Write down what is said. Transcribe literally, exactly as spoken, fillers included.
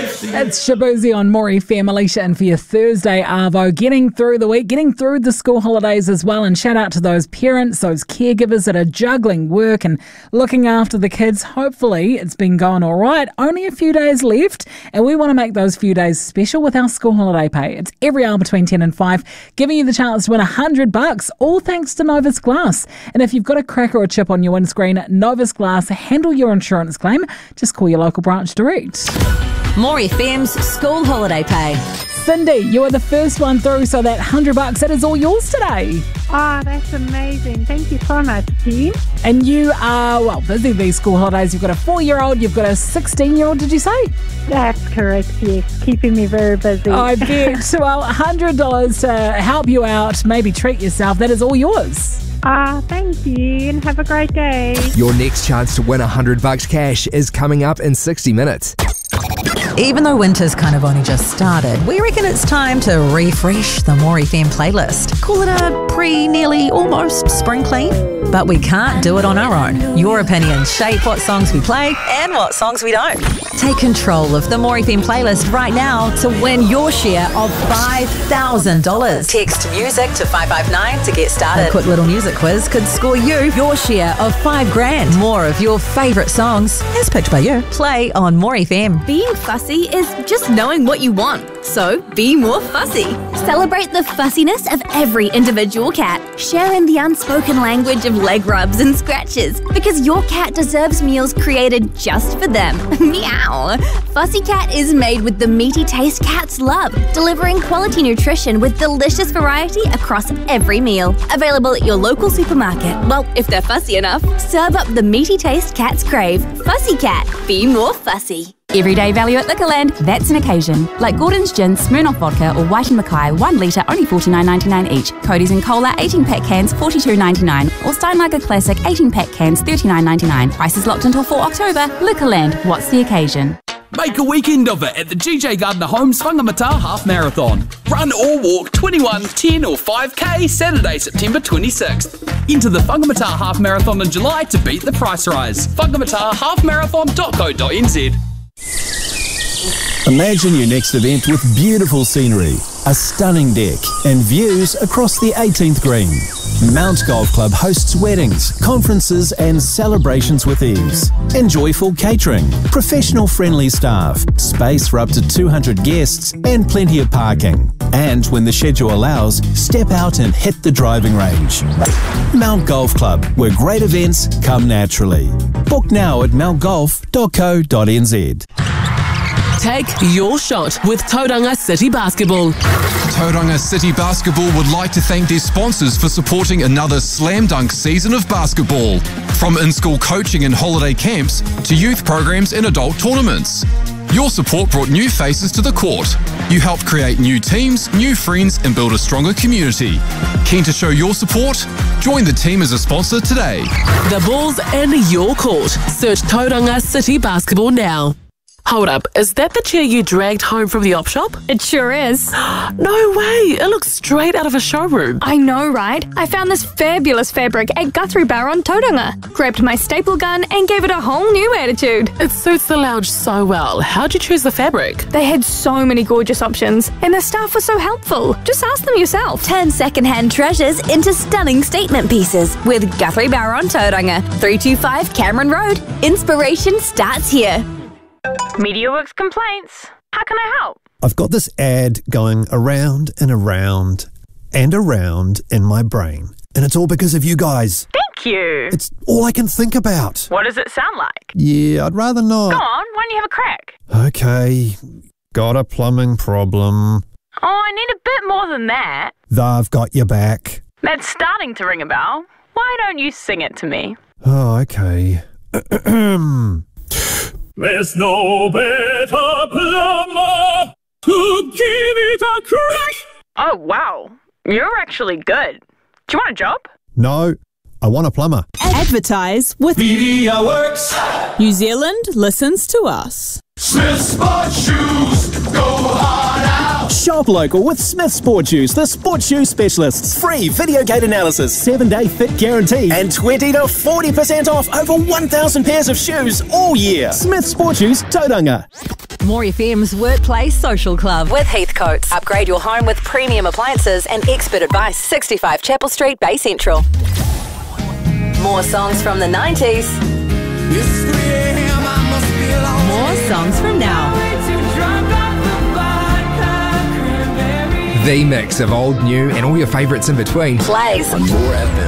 It's Shaboozey on More F M. Alicia in for your Thursday Arvo. Getting through the week, getting through the school holidays as well. And shout out to those parents, those caregivers that are juggling work and looking after the kids. Hopefully it's been going all right. Only a few days left, and we want to make those few days special with our school holiday pay. It's every hour between ten and five, giving you the chance to win one hundred bucks, all thanks to Novus Glass. And if you've got a crack or a chip on your windscreen, Novus Glass handle your insurance claim. Just call your local branch direct. More F M's school holiday pay. Cindy, you are the first one through, so that one hundred bucks, that is all yours today. Oh, that's amazing. Thank you so much, team. And you are, well, busy these school holidays. You've got a four-year-old, you've got a sixteen-year-old, did you say? That's correct, yes. Keeping me very busy. I bet. Well, one hundred dollars to help you out, maybe treat yourself. That is all yours. Ah, oh, thank you, and have a great day. Your next chance to win one hundred bucks cash is coming up in sixty minutes. Even though winter's kind of only just started, we reckon it's time to refresh the More F M playlist. Call it a pre, nearly, almost spring clean. But we can't do it on our own. Your opinions shape what songs we play and what songs we don't. Take control of the More F M playlist right now to win your share of five thousand dollars. Text music to five five nine to get started. A quick little music quiz could score you your share of five grand. More of your favourite songs, as picked by you. Play on More F M. Being fussy is just knowing what you want, so be more fussy. Celebrate the fussiness of every individual cat. Share in the unspoken language of leg rubs and scratches, because your cat deserves meals created just for them. Meow. Fussy Cat is made with the meaty taste cats love, delivering quality nutrition with delicious variety across every meal. Available at your local supermarket. Well, if they're fussy enough. Serve up the meaty taste cats crave. Fussy Cat. Be more fussy. Everyday value at Liquorland, that's an occasion. Like Gordon's Gin, Smirnoff Vodka or White and Mackay, one litre only forty-nine ninety-nine each. Cody's and Cola, eighteen pack cans, forty-two ninety-nine. Or Steinlager Classic, eighteen pack cans, thirty-nine ninety-nine. Prices locked until four October. Liquorland, what's the occasion? Make a weekend of it at the G J Gardner Homes Whangamata Half Marathon. Run or walk twenty-one, ten or five K Saturday, September twenty-sixth. Enter the Whangamata Half Marathon in July to beat the price rise. whangamata half marathon dot co dot n z. Imagine your next event with beautiful scenery, a stunning deck, and views across the eighteenth green. Mount Golf Club hosts weddings, conferences, and celebrations with ease. Enjoy full catering, professional friendly staff, space for up to two hundred guests, and plenty of parking. And when the schedule allows, step out and hit the driving range. Mount Golf Club, where great events come naturally. Book now at mount golf dot co dot n z. Take your shot with Tauranga City Basketball. Tauranga City Basketball would like to thank their sponsors for supporting another slam dunk season of basketball. From in-school coaching and holiday camps to youth programs and adult tournaments. Your support brought new faces to the court. You helped create new teams, new friends, and build a stronger community. Keen to show your support? Join the team as a sponsor today. The ball's in your court. Search Tauranga City Basketball now. Hold up, is that the chair you dragged home from the op shop? It sure is. No way, it looks straight out of a showroom. I know, right? I found this fabulous fabric at Guthrie Bar on Tauranga. Grabbed my staple gun and gave it a whole new attitude. It suits the lounge so well. How'd you choose the fabric? They had so many gorgeous options, and the staff was so helpful. Just ask them yourself. Turn second-hand treasures into stunning statement pieces with Guthrie Bar on Tauranga, three two five Cameron Road. Inspiration starts here. MediaWorks complaints. How can I help? I've got this ad going around and around and around in my brain, and it's all because of you guys. Thank you. It's all I can think about. What does it sound like? Yeah, I'd rather not. Go on, why don't you have a crack? Okay, got a plumbing problem. Oh, I need a bit more than that. They've got your back. That's starting to ring a bell. Why don't you sing it to me? Oh, okay. There's no better plumber to give it a crack. Oh, wow. You're actually good. Do you want a job? No, I want a plumber. Advertise with MediaWorks. New Zealand listens to us. Smith Sport Shoes, go hard out. Shop local with Smith Sport Shoes, the sports shoe specialists. Free video gate analysis, Seven-day fit guarantee. and twenty to forty percent off over one thousand pairs of shoes all year. Smith Sport Shoes, Tauranga. More F M's Workplace Social Club with Heathcotes. Upgrade your home with premium appliances and expert advice. sixty-five Chapel Street, Bay Central. More songs from the nineties. More songs from now. The mix of old, new, and all your favourites in between. Plays. On More F M.